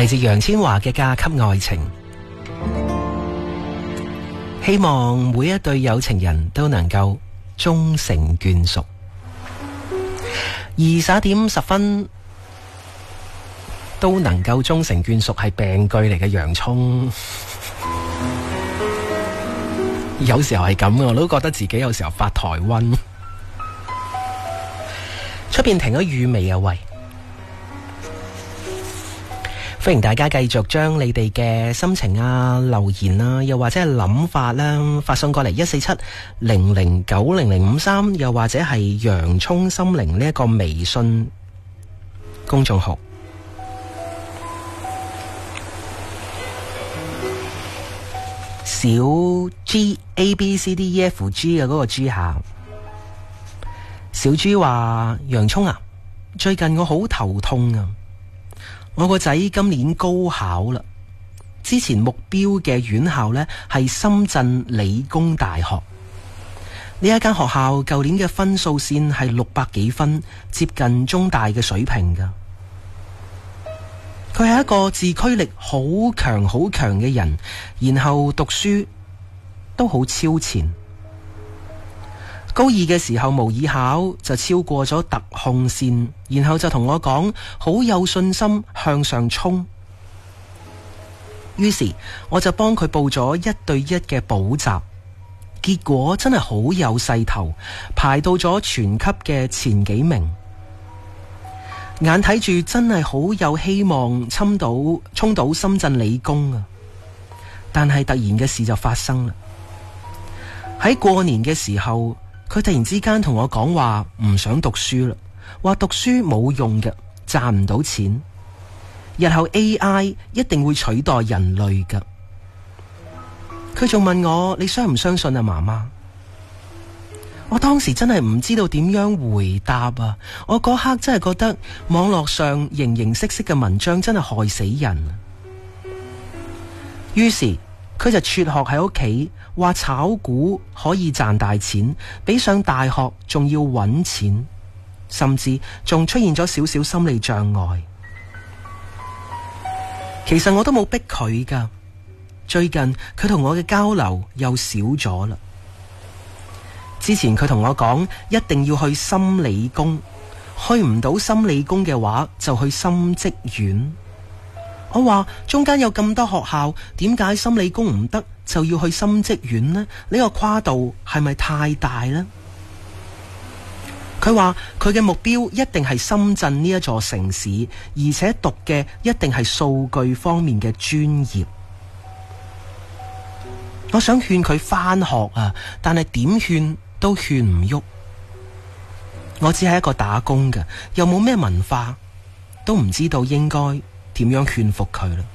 嚟自楊千嬅嘅嫁給愛情。希望每一對有情人都能夠終成眷屬。21:10都能夠終成眷屬係病句嚟嘅，洋蔥。有時候係咁嘅，我都覺得自己有時候發台瘟。出邊停咗雨未啊？喂！歡迎大家繼續將你哋嘅心情啊、留言啊，又或者係諗法啦，發送過嚟14700900053，又或者係洋蔥心靈呢一個微信公眾號。小 G ABCDEFG 嘅嗰個 G 下，小 G 話：洋蔥啊，最近我好頭痛啊！我個仔今年高考啦，之前目標嘅院校呢係深圳理工大學。呢一間學校舊年嘅分數線係600幾分，接近中大嘅水平噶。佢係一個自驅力好強好強嘅人，然後讀書都好超前。高二嘅時候模擬考就超過咗特控線，然後就同我講好有信心向上衝。於是我就幫佢報咗1對1嘅補習，結果真係好有勢頭，排到咗全級嘅前幾名。眼睇住真係好有希望衝到深圳理工啊！但係突然嘅事就發生啦。喺過年嘅時候，佢突然之間同我講話唔想讀書啦，話讀書冇用嘅，賺唔到錢，日後 AI 一定會取代人類㗎。佢仲問我：你相唔相信啊，媽媽？我當時真係唔知道點樣回答啊！我嗰刻真係覺得網絡上形形色色嘅文章真係害死人。於是佢就輟學喺屋企，話炒股可以賺大錢，比上大學仲要揾錢，甚至仲出現咗少少心理障礙。其實我都冇逼佢㗎，最近佢同我嘅交流又少咗啦。之前佢同我講一定要去深理工，去唔到深理工嘅話就去深職院。我話中間有咁多學校，點解深理工唔得就要去深職院呢？呢個跨度係咪太大呢？佢話佢嘅目標一定係深圳呢一座城市，而且讀嘅一定係數據方面嘅專業。我想勸佢返學啊，但係點勸都勸唔喐。我只係一個打工嘅，又冇咩文化，都唔知道應該點樣勸服佢啦。